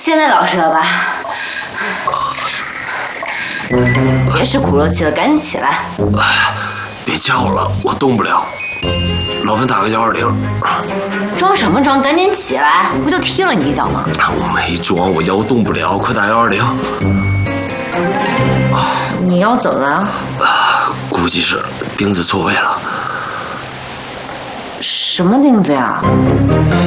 现在老实了吧？别吃苦肉计了，赶紧起来！ 别叫了，我动不了。老范打个120。 装什么装？赶紧起来！不就踢了你一脚吗？ 我没装，我腰动不了，快打120。 你腰怎么了？ 估计是钉子错位了。 什么钉子呀？